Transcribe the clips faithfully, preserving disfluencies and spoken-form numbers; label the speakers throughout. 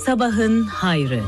Speaker 1: Sabahın hayrı.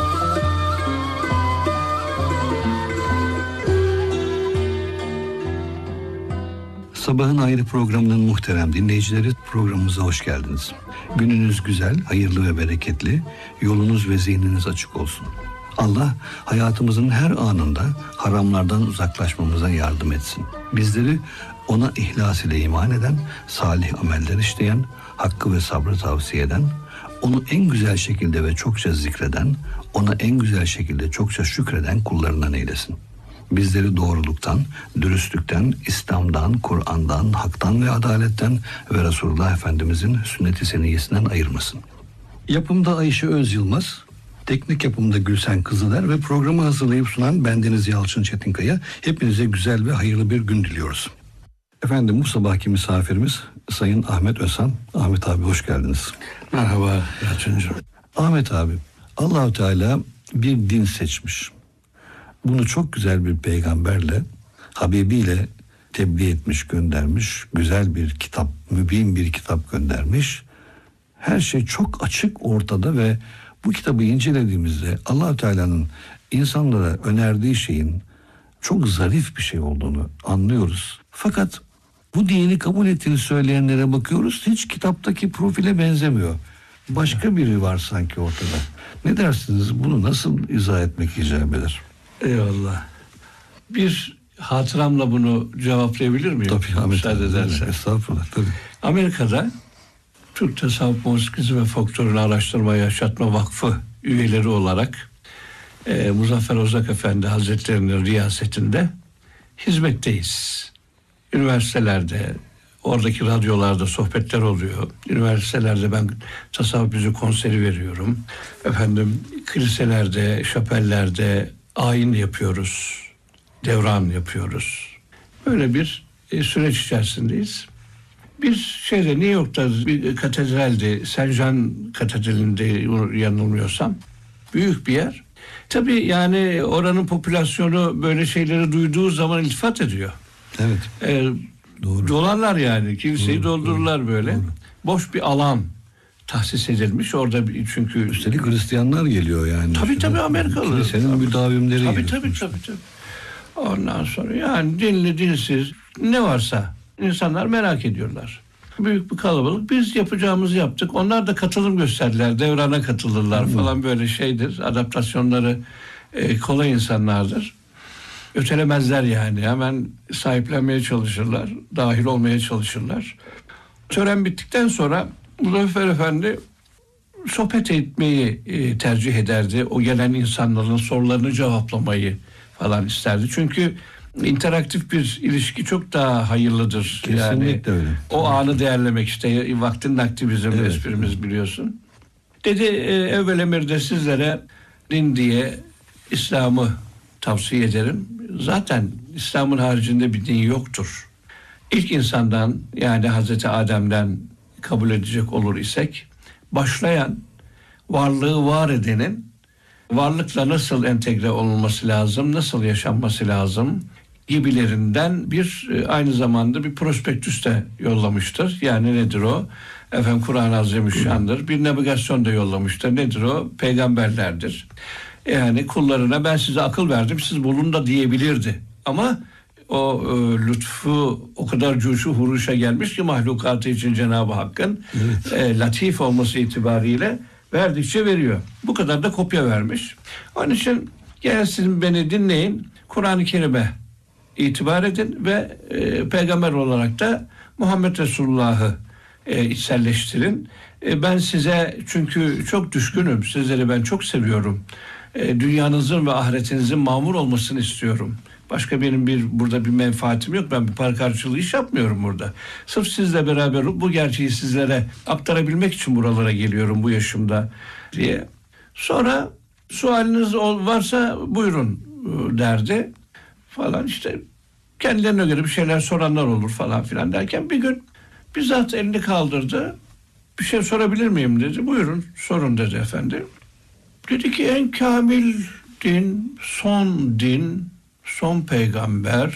Speaker 2: Sabahın Hayrı programının muhterem dinleyicileri, programımıza hoş geldiniz. Gününüz güzel, hayırlı ve bereketli, yolunuz ve zihniniz açık olsun. Allah hayatımızın her anında haramlardan uzaklaşmamıza yardım etsin. Bizleri ona ihlas ile iman eden, salih ameller işleyen, hakkı ve sabrı tavsiye eden, onu en güzel şekilde ve çokça zikreden, ona en güzel şekilde çokça şükreden kullarından eylesin. Bizleri doğruluktan, dürüstlükten, İslam'dan, Kur'an'dan, haktan ve adaletten ve Resulullah Efendimizin sünnet-i seniyyesinden ayırmasın. Yapımda Ayşe Öz Yılmaz, teknik yapımda Gülsen Kızıler ve programı hazırlayıp sunan bendeniz Yalçın Çetinkaya. Hepinize güzel ve hayırlı bir gün diliyoruz. Efendim, bu sabahki misafirimiz Sayın Ahmet Özhan. Ahmet abi hoş geldiniz.
Speaker 3: Merhaba Yalçıncığım.
Speaker 2: Ahmet abi, Allah-u Teala bir din seçmiş. Bunu çok güzel bir peygamberle, Habibiyle tebliğ etmiş, göndermiş. Güzel bir kitap, mübin bir kitap göndermiş. Her şey çok açık ortada ve bu kitabı incelediğimizde Allah-u Teala'nın insanlara önerdiği şeyin çok zarif bir şey olduğunu anlıyoruz. Fakat bu dini kabul ettiğini söyleyenlere bakıyoruz, hiç kitaptaki profile benzemiyor. Başka biri var sanki ortada. Ne dersiniz? Bunu nasıl izah etmek icap eder?
Speaker 3: Eyvallah. Bir hatıramla bunu cevaplayabilir miyim?
Speaker 2: Tabii Ahmet.
Speaker 3: Müsaade edersen.
Speaker 2: Estağfurullah tabii.
Speaker 3: Amerika'da Türk Tasavvuf Musikisi ve Folklorunu Araştırma Yaşatma Vakfı üyeleri olarak e, Muzaffer Ozak Efendi Hazretleri'nin riyasetinde hizmetteyiz. Üniversitelerde, oradaki radyolarda sohbetler oluyor. Üniversitelerde ben tasavvuf müziği konseri veriyorum. Efendim kiliselerde, şapellerde ayin yapıyoruz. Devran yapıyoruz. Böyle bir e, süreç içerisindeyiz. Bir şeyde New York'ta bir katedralde, Saint John Katedrali'nde yanılmıyorsam, büyük bir yer. Tabii yani oranın popülasyonu böyle şeyleri duyduğu zaman iltifat ediyor.
Speaker 2: Evet.
Speaker 3: Ee,
Speaker 2: Doğru.
Speaker 3: Dolarlar yani. Kiliseyi
Speaker 2: Doğru,
Speaker 3: doldururlar
Speaker 2: doğru,
Speaker 3: böyle.
Speaker 2: doğru.
Speaker 3: Boş bir alan tahsis edilmiş. Orada bir, çünkü...
Speaker 2: Üstelik Hristiyanlar geliyor yani.
Speaker 3: Tabii tabii Amerikalı.
Speaker 2: Kilisenin
Speaker 3: tabii.
Speaker 2: müdavimleri
Speaker 3: tabii,
Speaker 2: geliyor.
Speaker 3: tabii tabii tabii. Ondan sonra yani dinli dinsiz ne varsa insanlar merak ediyorlar. Büyük bir kalabalık. Biz yapacağımızı yaptık. Onlar da katılım gösterdiler. Devrana katılırlar hmm. falan, böyle şeydir. Adaptasyonları e, kolay insanlardır. Ötelemezler yani. Hemen sahiplenmeye çalışırlar. Dahil olmaya çalışırlar. Tören bittikten sonra Muzaffer Efendi sohbet etmeyi e, tercih ederdi. O gelen insanların sorularını cevaplamayı falan isterdi. Çünkü interaktif bir ilişki çok daha hayırlıdır.
Speaker 2: Kesinlikle
Speaker 3: yani
Speaker 2: öyle.
Speaker 3: O anı değerlemek, işte vaktin nakdi bizim
Speaker 2: evet,
Speaker 3: esprimiz
Speaker 2: evet.
Speaker 3: biliyorsun. Dedi e, evvel emirde sizlere din diye İslam'ı tavsiye ederim. Zaten İslam'ın haricinde bir din yoktur. İlk insandan, yani Hazreti Adem'den kabul edecek olur isek, başlayan, varlığı var edenin varlıkla nasıl entegre olunması lazım, nasıl yaşanması lazım gibilerinden bir aynı zamanda bir prospektüs de yollamıştır. Yani nedir o? Efendim Kur'an-ı Azimüşşan'dır. Bir navigasyon da yollamıştır. Nedir o? Peygamberlerdir. Yani kullarına ben size akıl verdim, siz bulun da diyebilirdi. Ama o e, lütfu o kadar cuşu huruşa gelmiş ki mahlukatı için Cenab-ı Hakk'ın evet. e, latif olması itibariyle verdikçe veriyor. Bu kadar da kopya vermiş. Onun için gelsin beni dinleyin, Kur'an-ı Kerim'e itibar edin ve e, peygamber olarak da Muhammed Resulullah'ı e, içselleştirin. E, ben size, çünkü çok düşkünüm, sizleri ben çok seviyorum. E, dünyanızın ve ahiretinizin mamur olmasını istiyorum. Başka benim bir burada bir menfaatim yok. Ben bir para karşılığı iş yapmıyorum burada. Sırf sizle beraber bu gerçeği sizlere aktarabilmek için buralara geliyorum bu yaşımda diye. Sonra sualiniz varsa buyurun derdi falan, işte kendilerine göre bir şeyler soranlar olur falan filan derken bir gün bizzat elini kaldırdı. Bir şey sorabilir miyim dedi. Buyurun sorun dedi efendim. Dedi ki en kamil din, son din, son peygamber,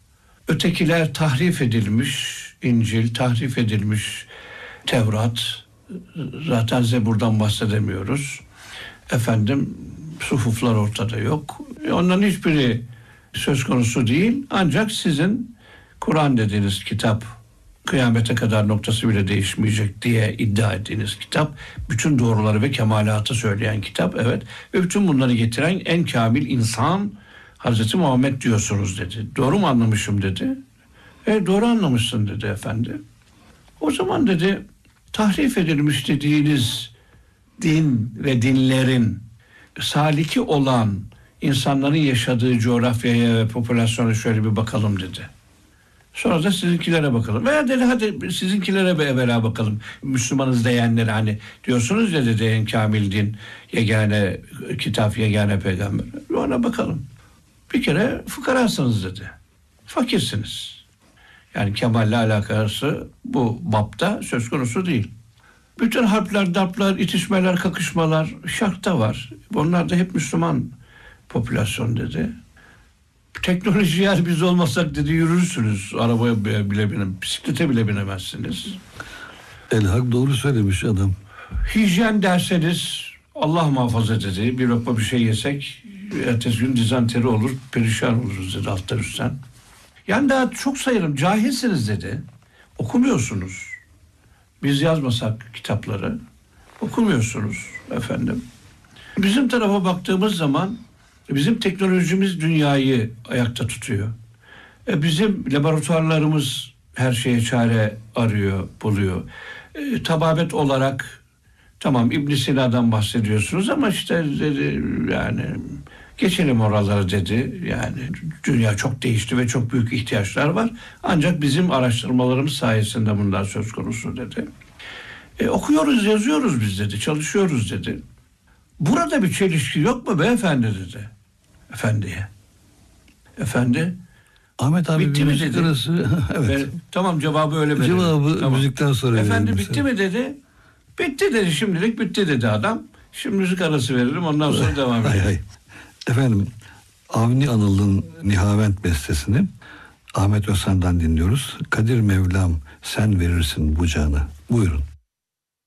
Speaker 3: ötekiler tahrif edilmiş, İncil tahrif edilmiş, Tevrat, zaten Zebur'dan bahsedemiyoruz. Efendim suhuflar ortada yok. Onların hiçbiri söz konusu değil. Ancak sizin Kur'an dediğiniz kitap, kıyamete kadar noktası bile değişmeyecek diye iddia ettiğiniz kitap, bütün doğruları ve kemalatı söyleyen kitap, evet, ve bütün bunları getiren en kamil insan Hazreti Muhammed diyorsunuz dedi. Doğru mu anlamışım dedi. E doğru anlamışsın dedi efendi. O zaman dedi tahrif edilmiş dediğiniz din ve dinlerin saliki olan insanların yaşadığı coğrafyaya ve popülasyona şöyle bir bakalım dedi. Sonra da sizinkilere bakalım. Veya dedi hadi sizinkilere bir evvela bakalım. Müslümanız diyenler hani diyorsunuz ya dedi en kamil din, yegane kitap, yegane peygamber. Ona bakalım. Bir kere fıkarasınız dedi. Fakirsiniz. Yani kemalle alakası bu bapta söz konusu değil. Bütün harpler, darplar, itişmeler, kakışmalar şarkta var. Onlar da hep Müslüman popülasyon dedi. Teknoloji yer biz olmasak dedi yürürsünüz. Arabaya bile binem, bisiklete bile binemezsiniz.
Speaker 2: Elhak doğru söylemiş adam.
Speaker 3: Hijyen derseniz Allah muhafaza dedi. Bir lokma bir şey yesek ertesi gün dizanteri olur, perişan oluruz dedi alttan üstten. Yani daha çok sayarım. Cahilsiniz dedi. Okumuyorsunuz. Biz yazmasak kitapları okumuyorsunuz efendim. Bizim tarafa baktığımız zaman bizim teknolojimiz dünyayı ayakta tutuyor. E bizim laboratuvarlarımız her şeye çare arıyor, buluyor. E, tababet olarak tamam İbn Sina'dan bahsediyorsunuz ama işte dedi, yani geçelim oraları dedi. Yani dünya çok değişti ve çok büyük ihtiyaçlar var. Ancak bizim araştırmalarımız sayesinde bunlar söz konusu dedi. E, okuyoruz, yazıyoruz biz dedi, çalışıyoruz dedi. Burada bir çelişki yok mu beyefendi dedi. Efendiye. Efendi.
Speaker 2: Ahmet abi
Speaker 3: bitti
Speaker 2: bir
Speaker 3: mi
Speaker 2: müzik
Speaker 3: dedi.
Speaker 2: arası. Evet.
Speaker 3: Ve, tamam cevabı öyle verelim.
Speaker 2: Cevabı
Speaker 3: tamam.
Speaker 2: müzikten sonra
Speaker 3: Efendi
Speaker 2: verelim
Speaker 3: bitti
Speaker 2: mesela.
Speaker 3: mi dedi. Bitti dedi şimdilik bitti dedi adam. Şimdi müzik arası verelim ondan sonra devam
Speaker 2: hay
Speaker 3: edelim.
Speaker 2: hay. Efendim Avni Anıl'ın Nihavent bestesini Ahmet Özhan'dan dinliyoruz. Kadir Mevlam sen verirsin bu canı. Buyurun.